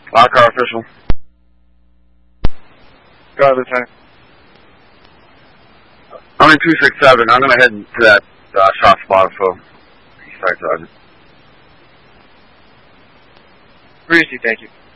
Lock car official. Go ahead, Lieutenant. I'm in 267. I'm going to head to that shot spot, so East Side Sergeant. Greasy, thank you.